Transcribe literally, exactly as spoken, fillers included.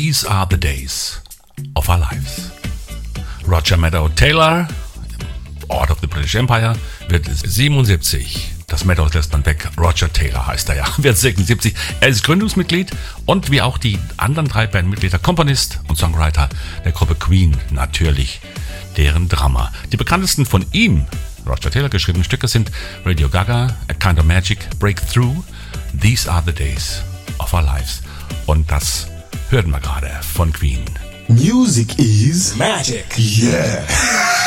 These Are the Days of Our Lives. Roger Meadow Taylor, Ort of the British Empire, wird siebenundsiebzig. Das Meadows lässt man weg. Roger Taylor heißt er ja. Wird sechsundsiebzig. Er ist Gründungsmitglied und wie auch die anderen drei Bandmitglieder Komponist und Songwriter der Gruppe Queen. Natürlich deren Drummer. Die bekanntesten von ihm, Roger Taylor, geschriebenen Stücke sind Radio Gaga, A Kind of Magic, Breakthrough, These Are the Days of Our Lives. Und das hörten wir gerade von Queen. Music is magic. Yeah.